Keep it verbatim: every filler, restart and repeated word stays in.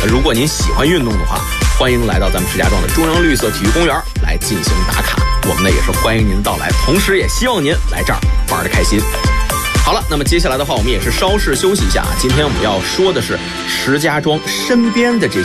如果您喜欢运动的话，欢迎来到咱们石家庄的中央绿色体育公园来进行打卡。我们呢也是欢迎您到来，同时也希望您来这儿玩得开心。好了，那么接下来的话，我们也是稍事休息一下。今天我们要说的是石家庄身边的这